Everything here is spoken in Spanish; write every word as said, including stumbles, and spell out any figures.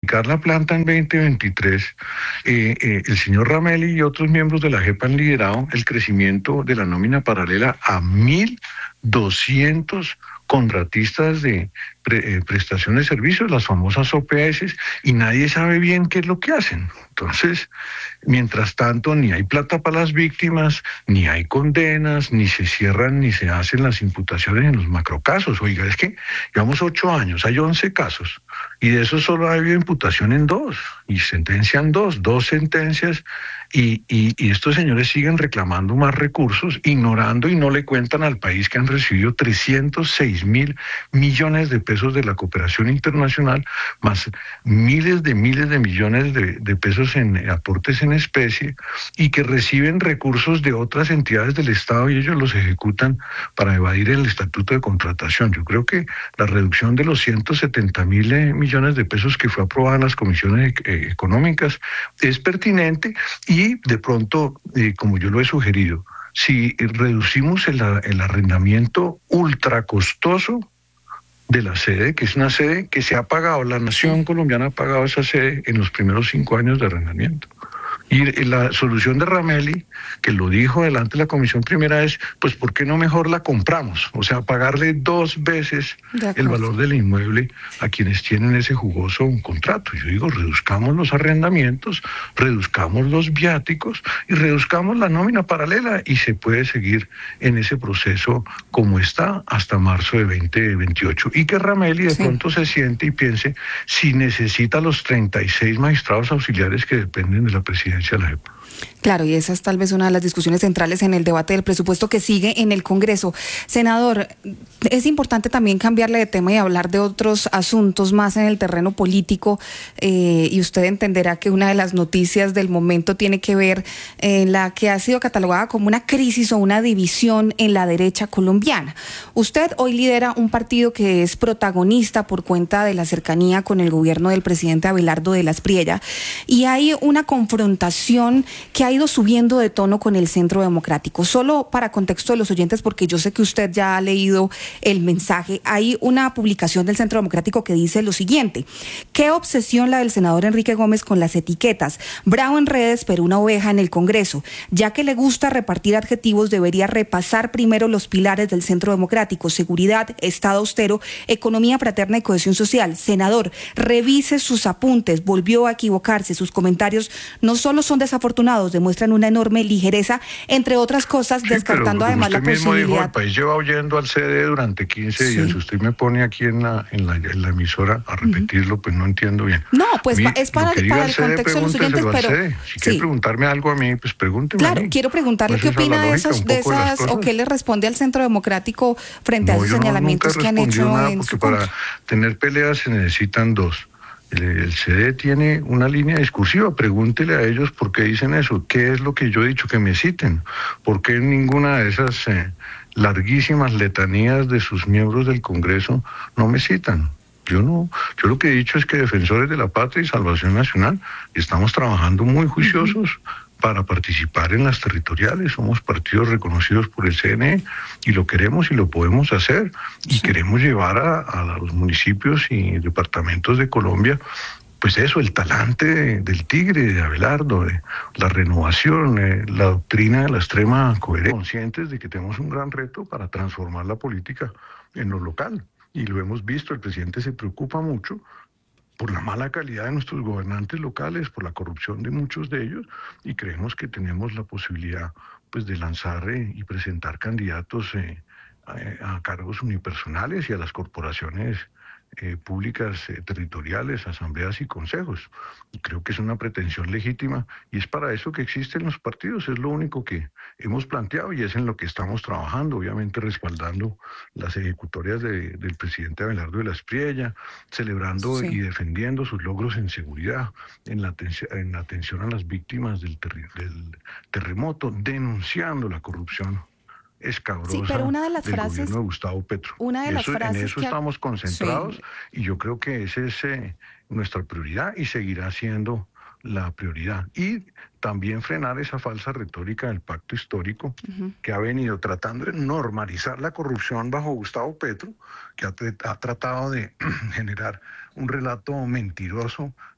adjudicar la planta en veinte veintitrés, eh, eh, el señor Ramelli y otros miembros de la JEP han liderado el crecimiento de la nómina paralela a mil doscientos contratistas de pre, eh, prestación de servicios, las famosas O P S, y nadie sabe bien qué es lo que hacen. Entonces, mientras tanto, ni hay plata para las víctimas, ni hay condenas, ni se cierran, ni se hacen las imputaciones en los macrocasos. Oiga, es que llevamos ocho años, hay once casos, y de esos solo ha habido imputación en dos, y sentencian dos, dos sentencias, y, y, y estos señores siguen reclamando más recursos, ignorando y no le cuentan al país que han recibido trescientos seis mil millones de pesos de la cooperación internacional, más miles de miles de millones de, de pesos en aportes en especie, y que reciben recursos de otras entidades del Estado y ellos los ejecutan para evadir el estatuto de contratación. Yo creo que la reducción de los ciento setenta mil eh, millones de pesos que fue aprobada en las comisiones eh, económicas es pertinente, y de pronto, eh, como yo lo he sugerido, si reducimos el, el arrendamiento ultra costoso de la sede, que es una sede que se ha pagado, la nación colombiana ha pagado esa sede en los primeros cinco años de arrendamiento. Y la solución de Ramelli, que lo dijo delante de la Comisión Primera, es, pues, ¿por qué no mejor la compramos? O sea, pagarle dos veces el valor del inmueble a quienes tienen ese jugoso contrato. Yo digo, reduzcamos los arrendamientos, reduzcamos los viáticos y reduzcamos la nómina paralela, y se puede seguir en ese proceso como está hasta marzo de veinte veintiocho. Y que Ramelli de sí. pronto se siente y piense si necesita los treinta y seis magistrados auxiliares que dependen de la presidencia de la JEP. Claro, y esa es tal vez una de las discusiones centrales en el debate del presupuesto que sigue en el Congreso. Senador, es importante también cambiarle de tema y hablar de otros asuntos más en el terreno político, eh, y usted entenderá que una de las noticias del momento tiene que ver en la que ha sido catalogada como una crisis o una división en la derecha colombiana. Usted hoy lidera un partido que es protagonista por cuenta de la cercanía con el gobierno del presidente Abelardo de la Espriella, y hay una confrontación que ha ido subiendo de tono con el Centro Democrático. Solo para contexto de los oyentes, porque yo sé que usted ya ha leído el mensaje, hay una publicación del Centro Democrático que dice lo siguiente: qué obsesión la del senador Enrique Gómez con las etiquetas, bravo en redes pero una oveja en el Congreso, ya que le gusta repartir adjetivos debería repasar primero los pilares del Centro Democrático: seguridad, Estado austero, economía fraterna y cohesión social. Senador, revise sus apuntes, volvió a equivocarse, sus comentarios no solo son desafortunados, demuestran una enorme ligereza, entre otras cosas, sí, descartando además la posibilidad. Usted mismo dijo, el país lleva oyendo al C D durante quince sí. días. Usted me pone aquí en la, en la, en la emisora a repetirlo, uh-huh. pues no entiendo bien. No, pues mí, es para, para el contexto de los oyentes, pero... Si sí. quiere preguntarme algo a mí, pues pregúnteme Claro, a mí. quiero preguntarle pues qué opina de esas, de esas de o qué le responde al Centro Democrático frente no, a esos señalamientos no, que han hecho nada, en su para contra. Tener peleas se necesitan dos. El, el C D tiene una línea discursiva, pregúntele a ellos por qué dicen eso, qué es lo que yo he dicho, que me citen, por qué ninguna de esas eh, larguísimas letanías de sus miembros del Congreso no me citan. Yo no, yo lo que he dicho es que Defensores de la Patria y Salvación Nacional estamos trabajando muy juiciosos uh-huh. para participar en las territoriales. Somos partidos reconocidos por el C N E y lo queremos y lo podemos hacer. Y sí. queremos llevar a, a los municipios y departamentos de Colombia, pues eso, el talante de, del tigre, de Abelardo, de la renovación, eh, la doctrina de la extrema coherencia. Conscientes de que tenemos un gran reto para transformar la política en lo local. Y lo hemos visto, el presidente se preocupa mucho por la mala calidad de nuestros gobernantes locales, por la corrupción de muchos de ellos, y creemos que tenemos la posibilidad pues de lanzar eh, y presentar candidatos eh, a, a cargos unipersonales y a las corporaciones eh, públicas eh, territoriales, asambleas y consejos. Y creo que es una pretensión legítima, y es para eso que existen los partidos, es lo único que hemos planteado y es en lo que estamos trabajando, obviamente respaldando las ejecutorias de, del presidente Abelardo de la Espriella, celebrando sí. y defendiendo sus logros en seguridad, en la, en la atención a las víctimas del, ter, del terremoto, denunciando la corrupción escabrosa sí, pero una de las del frases, gobierno de Gustavo Petro. Una de las eso, frases en eso que estamos concentrados sí. y yo creo que esa es eh, nuestra prioridad y seguirá siendo la prioridad. Y también frenar esa falsa retórica del pacto histórico uh-huh. que ha venido tratando de normalizar la corrupción bajo Gustavo Petro, que ha, ha tratado de generar un relato mentiroso